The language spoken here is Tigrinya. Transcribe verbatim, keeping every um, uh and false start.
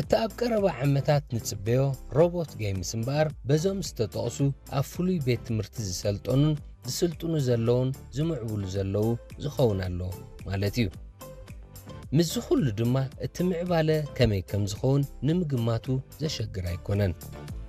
እቲ ኣብ ቀረባ ዓመታት ንጽበዮ ሮቦት ጌምስ እምበር በዞም ዝተጠቕሱ ኣብ ፍሉይ ቤት ትምህርቲ ዝሰልጠኑን ዝስልጥኑ ዘለውን ዝምዕብሉ ዘለዉ ዝኸውን ኣሎ ማለት እዩ ምስ ኩሉ ድማ እቲ ምዕባለ ከመይ ከም ዝኸውን ንምግማቱ ዘሸግር ኣይኮነን